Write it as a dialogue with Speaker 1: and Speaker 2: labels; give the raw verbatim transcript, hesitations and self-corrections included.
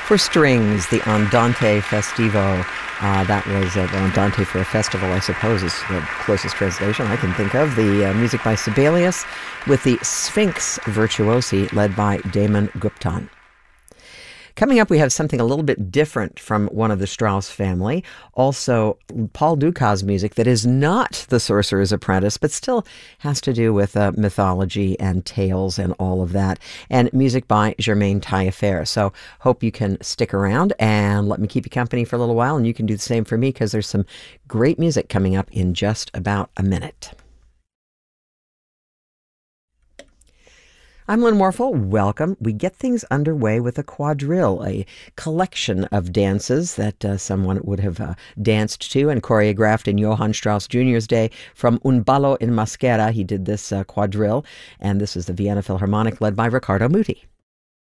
Speaker 1: for strings, the Andante Festivo. Uh, that was uh, Andante for a festival, I suppose, is the closest translation I can think of. The uh, music by Sibelius with the Sphinx Virtuosi led by Damon Guptan. Coming up, we have something a little bit different from one of the Strauss family. Also, Paul Dukas music that is not The Sorcerer's Apprentice, but still has to do with uh, mythology and tales and all of that. And music by Germaine Taillefer. So hope you can stick around and let me keep you company for a little while. And you can do the same for me because there's some great music coming up in just about a minute. I'm Lynn Warfel. Welcome. We get things underway with a quadrille, a collection of dances that uh, someone would have uh, danced to and choreographed in Johann Strauss Junior's day. From Un ballo in maschera, he did this uh, quadrille, and this is the Vienna Philharmonic led by Riccardo Muti.